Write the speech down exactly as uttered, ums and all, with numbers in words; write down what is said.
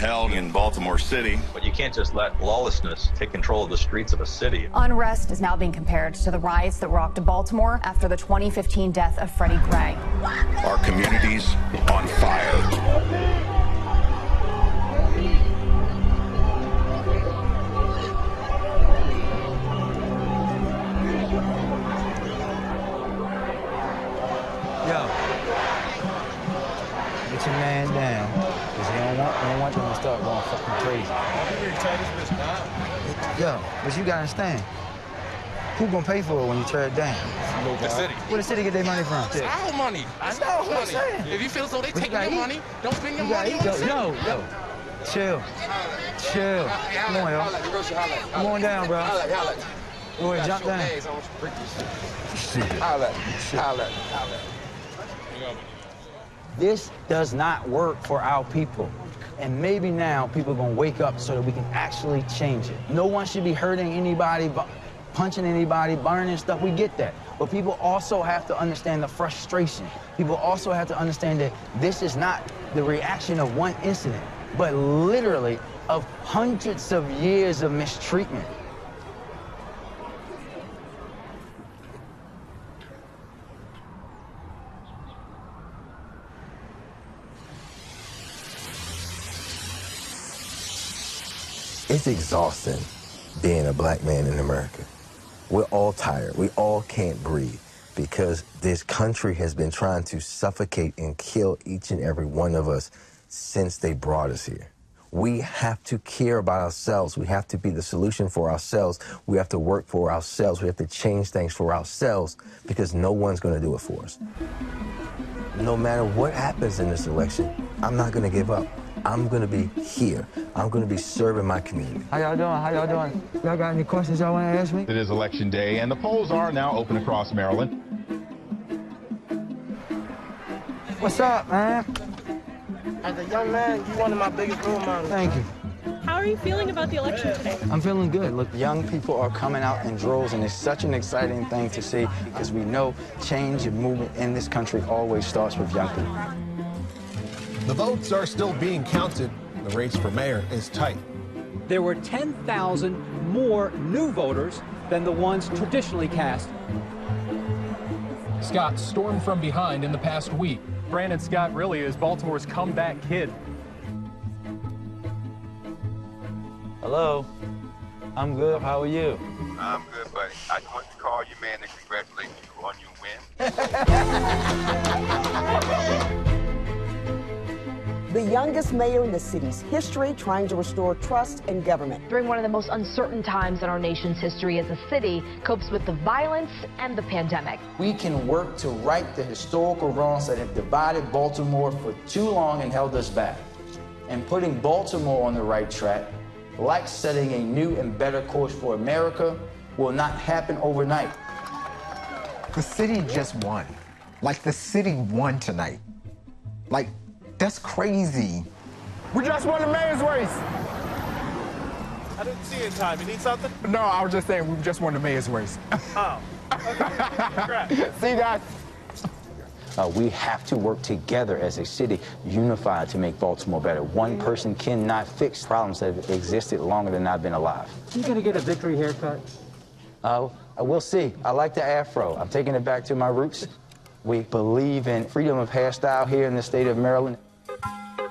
held in Baltimore City. But you can't just let lawlessness take control of the streets of a city. Unrest is now being compared to the riots that rocked Baltimore after the twenty fifteen death of Freddie Gray. Our communities on fire. Yo, get your man down, because he don't want, don't want them to start going fucking crazy. Yo, but you gotta understand, who gonna pay for it when you tear it down? The city. Where the city get their money from? It's our money. It's our money. If you feel so they taking your money, don't spend your money on the city. Yo, yo, chill, chill. Come on, yo. Come on down, bro. Go ahead, jump down. Holla, holla, holla. This does not work for our people. And maybe now people are gonna wake up so that we can actually change it. No one should be hurting anybody, punching anybody, burning stuff. We get that. But people also have to understand the frustration. People also have to understand that this is not the reaction of one incident, but literally of hundreds of years of mistreatment. It's exhausting being a black man in America. We're all tired. We all can't breathe because this country has been trying to suffocate and kill each and every one of us since they brought us here. We have to care about ourselves. We have to be the solution for ourselves. We have to work for ourselves. We have to change things for ourselves because no one's going to do it for us. No matter what happens in this election, I'm not going to give up. I'm going to be here. I'm going to be serving my community. How y'all doing? How y'all doing? Y'all got any questions y'all want to ask me? It is election day, and the polls are now open across Maryland. What's up, man? As a young man, you're one of my biggest role models. Thank you. How are you feeling about the election today? I'm feeling good. Look, young people are coming out in droves, and it's such an exciting thing to see because we know change and movement in this country always starts with young people. The votes are still being counted. The race for mayor is tight. There were ten thousand more new voters than the ones traditionally cast. Scott stormed from behind in the past week. Brandon Scott really is Baltimore's comeback kid. Hello. I'm good. How are you? I'm good, buddy. I just want to call you, man, and congratulate you on your win. The youngest mayor in the city's history trying to restore trust in government. During one of the most uncertain times in our nation's history as a city, copes with the violence and the pandemic. We can work to right the historical wrongs that have divided Baltimore for too long and held us back. And putting Baltimore on the right track, like setting a new and better course for America, will not happen overnight. The city just won. Like, the city won tonight. Like, that's crazy. We just won the mayor's race. I didn't see you in time. You need something? No, I was just saying we just won the mayor's race. Oh, okay. Congrats. See you guys. Uh, we have to work together as a city, unified, to make Baltimore better. One person cannot fix problems that have existed longer than I've been alive. You gonna get a victory haircut? Uh, we'll see. I like the afro. I'm taking it back to my roots. We believe in freedom of hairstyle here in the state of Maryland.